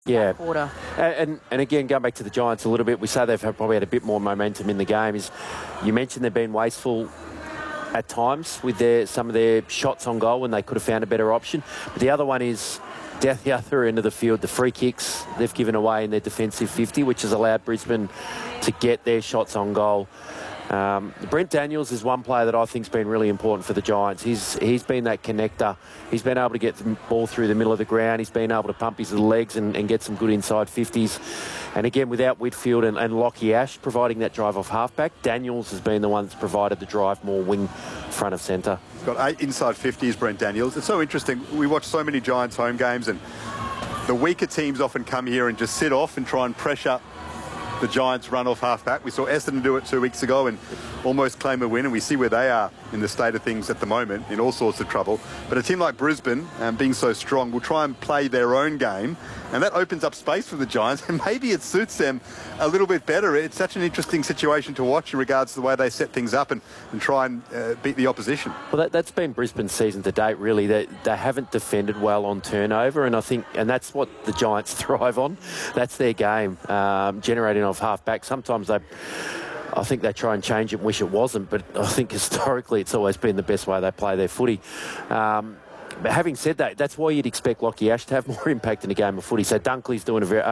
Yeah. quarter. And again, going back to the Giants a little bit, we say they've probably had a bit more momentum in the game. You mentioned they've been wasteful at times with some of their shots on goal when they could have found a better option. But the other one is down the other end of the field, the free kicks they've given away in their defensive 50, which has allowed Brisbane to get their shots on goal. Brent Daniels is one player that I think's been really important for the Giants. He's been that connector. He's been able to get the ball through the middle of the ground. He's been able to pump his legs and get some good inside 50s. And again, without Whitfield and Lockie Ash providing that drive off halfback, Daniels has been the one that's provided the drive more wing front of centre. He's got 8 inside 50s, Brent Daniels. It's so interesting. We watch so many Giants home games, and the weaker teams often come here and just sit off and try and pressure the Giants run off half-back. We saw Essendon do it 2 weeks ago and almost claim a win, and we see where they are in the state of things at the moment, in all sorts of trouble. But a team like Brisbane, being so strong, will try and play their own game, and that opens up space for the Giants, and maybe it suits them a little bit better. It's such an interesting situation to watch in regards to the way they set things up and try and beat the opposition. Well, that's been Brisbane's season to date, really. They haven't defended well on turnover, and that's what the Giants thrive on. That's their game, generating off half-back. Sometimes I think they try and change it and wish it wasn't, but I think historically it's always been the best way they play their footy. But having said that, that's why you'd expect Lockie Ash to have more impact in a game of footy. So Dunkley's doing a very...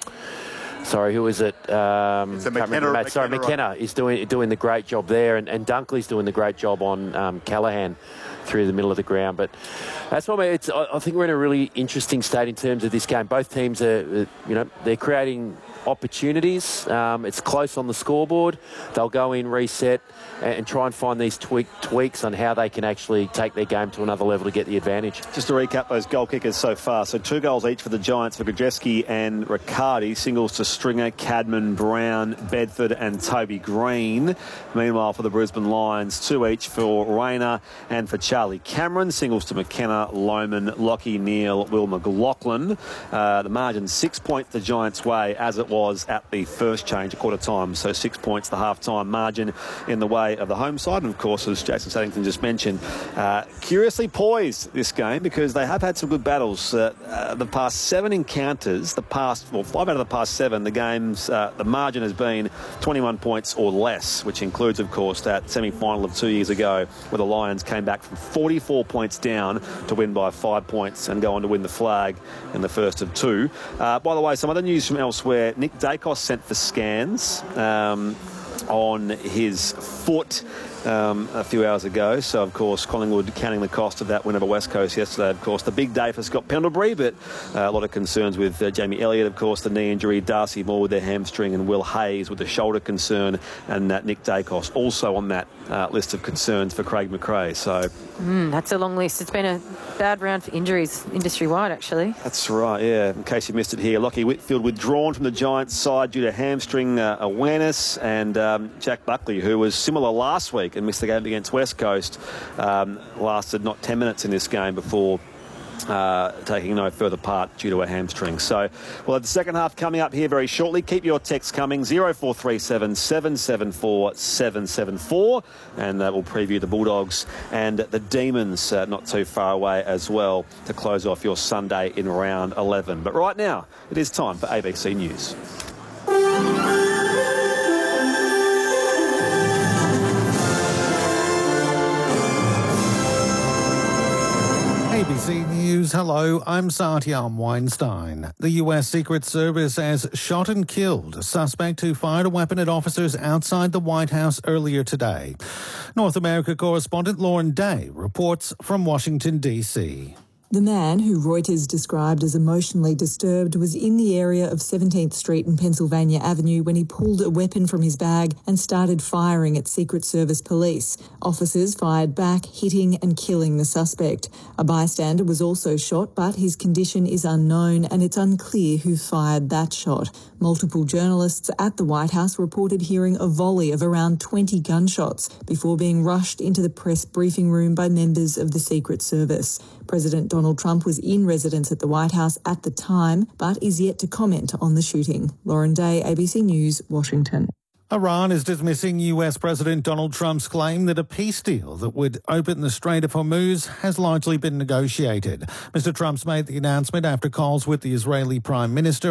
who is it? It's McKenna is doing the great job there, and Dunkley's doing the great job on Callaghan through the middle of the ground. But that's what I think we're in a really interesting state in terms of this game. Both teams are, they're creating opportunities. It's close on the scoreboard. They'll go in, reset, and try and find these tweaks on how they can actually take their game to another level to get the advantage. Just to recap those goal kickers so far. So 2 goals each for the Giants for Grzeski and Riccardi. Singles to Stringer, Cadman, Brown, Bedford and Toby Green. Meanwhile, for the Brisbane Lions, 2 each for Rayner and for Charlie Cameron. Singles to McKenna, Lohman, Lockie Neal, Will McLaughlin. The margin 6 points the Giants' way as it was at the first change, a quarter time. So 6 points the half-time margin in the way of the home side. And, of course, as Jason Saddington just mentioned, curiously poised this game because they have had some good battles. The past 7 encounters, 5 out of the past 7, the games, the margin has been 21 points or less, which includes, of course, that semi-final of 2 years ago where the Lions came back from 44 points down to win by 5 points and go on to win the flag in the first of 2. By the way, some other news from elsewhere. Nick Dacos sent for scans on his foot a few hours ago. So, of course, Collingwood counting the cost of that win over West Coast yesterday. Of course, the big day for Scott Pendlebury, but a lot of concerns with Jamie Elliott, of course, the knee injury, Darcy Moore with their hamstring, and Will Hayes with the shoulder concern, and Nick Dacos also on that list of concerns for Craig McRae. So that's a long list. It's been a bad round for injuries industry-wide, actually. That's right, yeah. In case you missed it here, Lockie Whitfield withdrawn from the Giants side due to hamstring awareness, and Jack Buckley, who was similar last week and missed the game against West Coast, lasted not 10 minutes in this game before taking no further part due to a hamstring. So we'll have the second half coming up here very shortly. Keep your texts coming, 0437 774 774, and we'll preview the Bulldogs and the Demons not too far away as well to close off your Sunday in round 11. But right now, it is time for ABC News. ABC News, hello, I'm Satyam Weinstein. The US Secret Service has shot and killed a suspect who fired a weapon at officers outside the White House earlier today. North America correspondent Lauren Day reports from Washington, D.C. The man, who Reuters described as emotionally disturbed, was in the area of 17th Street and Pennsylvania Avenue when he pulled a weapon from his bag and started firing at Secret Service police. Officers fired back, hitting and killing the suspect. A bystander was also shot, but his condition is unknown and it's unclear who fired that shot. Multiple journalists at the White House reported hearing a volley of around 20 gunshots before being rushed into the press briefing room by members of the Secret Service. President Donald Trump was in residence at the White House at the time, but is yet to comment on the shooting. Lauren Day, ABC News, Washington. Iran is dismissing US President Donald Trump's claim that a peace deal that would open the Strait of Hormuz has largely been negotiated. Mr. Trump's made the announcement after calls with the Israeli Prime Minister